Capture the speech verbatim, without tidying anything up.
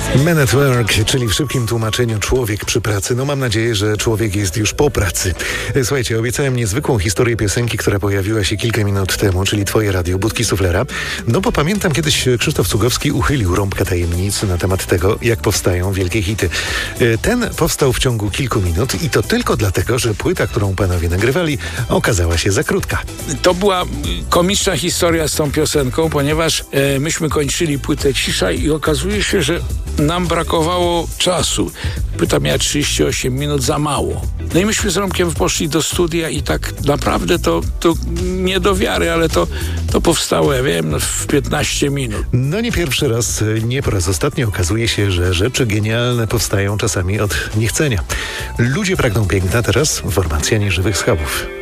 Men at Work, czyli w szybkim tłumaczeniu człowiek przy pracy. No mam nadzieję, że człowiek jest już po pracy. Słuchajcie, obiecałem niezwykłą historię piosenki, która pojawiła się kilka minut temu, czyli Twoje radio, Budki Suflera. No bo pamiętam, kiedyś Krzysztof Cugowski uchylił rąbkę tajemnicy na temat tego, jak powstają wielkie hity. Ten powstał w ciągu kilku minut i to tylko dlatego, że płyta, którą panowie nagrywali, okazała się za krótka. To była komiczna historia z tą piosenką, ponieważ e, myśmy kończyli płytę Cisza i okazuje się, że nam brakowało czasu. Płyta miała trzydzieści osiem minut, za mało. No i myśmy z Romkiem poszli do studia i tak naprawdę to, to nie do wiary, ale to, to powstało, ja wiem, no w piętnaście minut. No nie pierwszy raz, nie po raz ostatni okazuje się, że rzeczy genialne powstają czasami od niechcenia. Ludzie pragną piękna, teraz formacja Nieżywych Schabów.